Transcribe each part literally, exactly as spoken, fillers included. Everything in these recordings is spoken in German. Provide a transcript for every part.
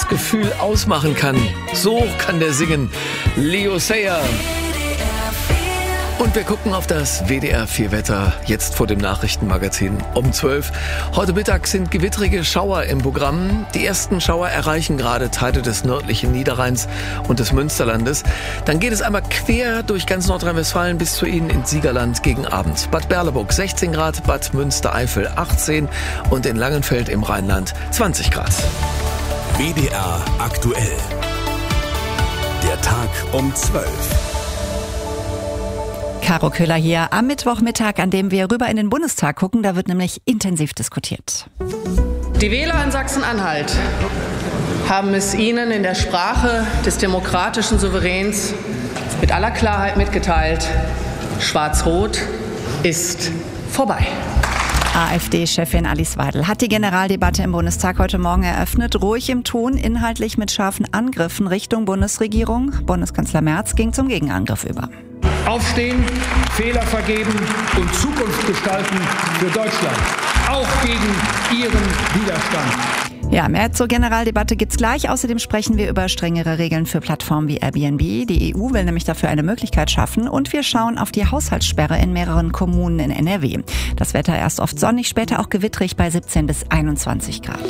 Gefühl ausmachen kann. So kann der singen. Leo Sayer. Und wir gucken auf das W D R vier Wetter, jetzt vor dem Nachrichtenmagazin um zwölf. Heute Mittag sind gewittrige Schauer im Programm. Die ersten Schauer erreichen gerade Teile des nördlichen Niederrheins und des Münsterlandes. Dann geht es einmal quer durch ganz Nordrhein-Westfalen bis zu Ihnen ins Siegerland gegen Abend. Bad Berleburg sechzehn Grad, Bad Münstereifel achtzehn und in Langenfeld im Rheinland zwanzig Grad. W D R aktuell. Der Tag um zwölf. Caro Köhler hier am Mittwochmittag, an dem wir rüber in den Bundestag gucken. Da wird nämlich intensiv diskutiert. Die Wähler in Sachsen-Anhalt haben es Ihnen in der Sprache des demokratischen Souveräns mit aller Klarheit mitgeteilt: Schwarz-Rot ist vorbei. AfD-Chefin Alice Weidel hat die Generaldebatte im Bundestag heute Morgen eröffnet. Ruhig im Ton, inhaltlich mit scharfen Angriffen Richtung Bundesregierung. Bundeskanzler Merz ging zum Gegenangriff über. Aufstehen, Fehler vergeben und Zukunft gestalten für Deutschland, auch gegen Ihren Widerstand. Ja, mehr zur Generaldebatte gibt's gleich. Außerdem sprechen wir über strengere Regeln für Plattformen wie Airbnb. Die E U will nämlich dafür eine Möglichkeit schaffen. Und wir schauen auf die Haushaltssperre in mehreren Kommunen in N R W. Das Wetter erst oft sonnig, später auch gewittrig bei siebzehn bis einundzwanzig Grad.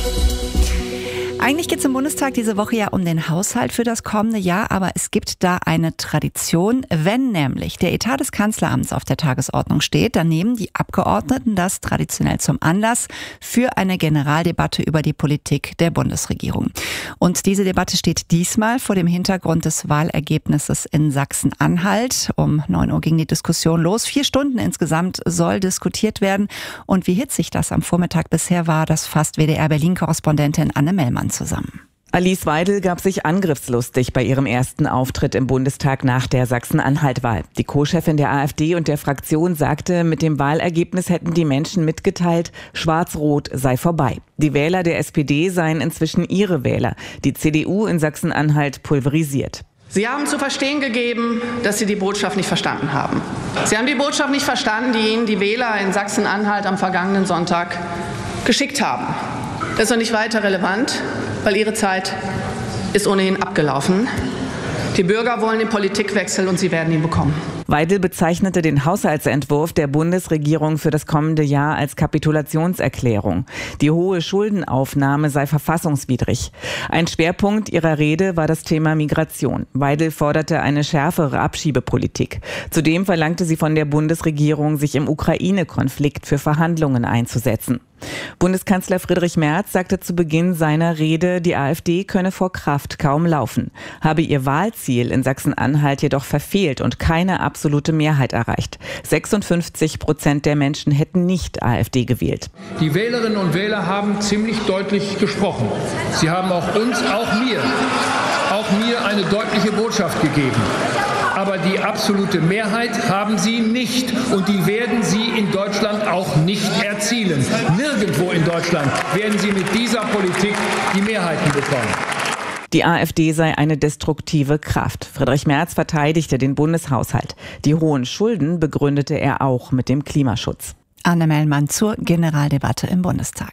Eigentlich geht es im Bundestag diese Woche ja um den Haushalt für das kommende Jahr, aber es gibt da eine Tradition. Wenn nämlich der Etat des Kanzleramts auf der Tagesordnung steht, dann nehmen die Abgeordneten das traditionell zum Anlass für eine Generaldebatte über die Politik der Bundesregierung. Und diese Debatte steht diesmal vor dem Hintergrund des Wahlergebnisses in Sachsen-Anhalt. Um neun Uhr ging die Diskussion los. Vier Stunden insgesamt soll diskutiert werden. Und wie hitzig das am Vormittag bisher war, das fasst W D R-Berlin-Korrespondentin Anne Mellmann zusammen. Alice Weidel gab sich angriffslustig bei ihrem ersten Auftritt im Bundestag nach der Sachsen-Anhalt-Wahl. Die Co-Chefin der AfD und der Fraktion sagte, mit dem Wahlergebnis hätten die Menschen mitgeteilt, Schwarz-Rot sei vorbei. Die Wähler der S P D seien inzwischen ihre Wähler. Die C D U in Sachsen-Anhalt pulverisiert. Sie haben zu verstehen gegeben, dass Sie die Botschaft nicht verstanden haben. Sie haben die Botschaft nicht verstanden, die Ihnen die Wähler in Sachsen-Anhalt am vergangenen Sonntag geschickt haben. Das ist noch nicht weiter relevant, weil Ihre Zeit ist ohnehin abgelaufen. Die Bürger wollen den Politikwechsel und sie werden ihn bekommen. Weidel bezeichnete den Haushaltsentwurf der Bundesregierung für das kommende Jahr als Kapitulationserklärung. Die hohe Schuldenaufnahme sei verfassungswidrig. Ein Schwerpunkt ihrer Rede war das Thema Migration. Weidel forderte eine schärfere Abschiebepolitik. Zudem verlangte sie von der Bundesregierung, sich im Ukraine-Konflikt für Verhandlungen einzusetzen. Bundeskanzler Friedrich Merz sagte zu Beginn seiner Rede, die AfD könne vor Kraft kaum laufen, habe ihr Wahlziel in Sachsen-Anhalt jedoch verfehlt und keine absolute Mehrheit erreicht. sechsundfünfzig Prozent der Menschen hätten nicht AfD gewählt. Die Wählerinnen und Wähler haben ziemlich deutlich gesprochen. Sie haben auch uns, auch mir, auch mir eine deutliche Botschaft gegeben. Aber die absolute Mehrheit haben sie nicht und die werden sie in Deutschland auch nicht erzielen. Nirgendwo in Deutschland werden sie mit dieser Politik die Mehrheiten bekommen. Die AfD sei eine destruktive Kraft. Friedrich Merz verteidigte den Bundeshaushalt. Die hohen Schulden begründete er auch mit dem Klimaschutz. Anne Mellmann zur Generaldebatte im Bundestag.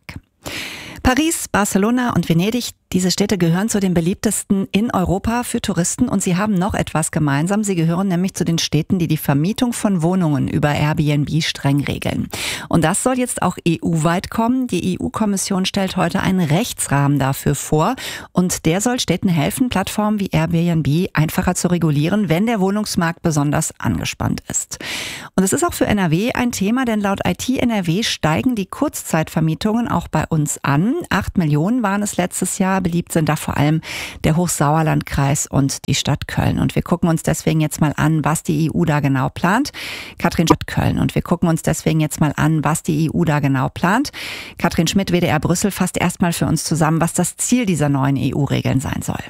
Paris, Barcelona und Venedig, diese Städte gehören zu den beliebtesten in Europa für Touristen und sie haben noch etwas gemeinsam. Sie gehören nämlich zu den Städten, die die Vermietung von Wohnungen über Airbnb streng regeln. Und das soll jetzt auch E U-weit kommen. Die E U-Kommission stellt heute einen Rechtsrahmen dafür vor und der soll Städten helfen, Plattformen wie Airbnb einfacher zu regulieren, wenn der Wohnungsmarkt besonders angespannt ist. Und es ist auch für N R W ein Thema, denn laut I T N R W steigen die Kurzzeitvermietungen auch bei uns an. Acht Millionen waren es letztes Jahr. Beliebt sind da vor allem der Hochsauerlandkreis und die Stadt Köln. Und wir gucken uns deswegen jetzt mal an, was die E U da genau plant. Katrin Stadt Köln. Und wir gucken uns deswegen jetzt mal an, was die E U da genau plant. Katrin Schmidt, W D R Brüssel, fasst erstmal für uns zusammen, was das Ziel dieser neuen E U-Regeln sein soll.